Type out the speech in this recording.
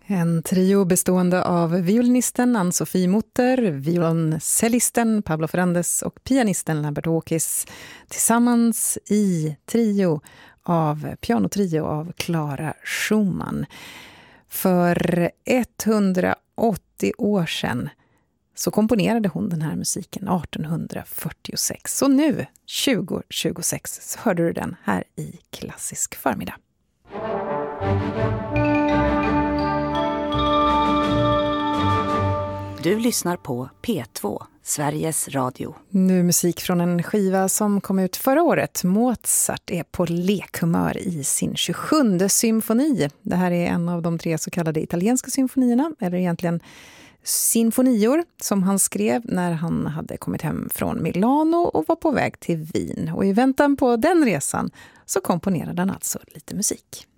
En trio bestående av violinisten Ann-Sofie Mutter, violoncellisten Pablo Ferrandes och pianisten Lambert Hawkes tillsammans i pianotrio av Clara Schumann. För 180 år sedan så komponerade hon den här musiken 1846. Så nu, 2026, så hörde du den här i Klassisk förmiddag. Du lyssnar på P2, Sveriges Radio. Nu musik från en skiva som kom ut förra året. Mozart är på lekhumör i sin 27:e symfoni. Det här är en av de 3 så kallade italienska symfonierna, eller egentligen sinfonior, som han skrev när han hade kommit hem från Milano och var på väg till Wien. Och i väntan på den resan så komponerade han alltså lite musik.